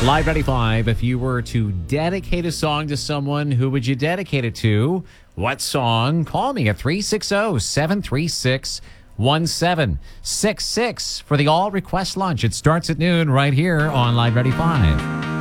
Live 95, if you were to dedicate a song to someone, who would you dedicate it to? What song? Call me at 360-736-1766 for the all request lunch. It starts at noon right here on Live 95.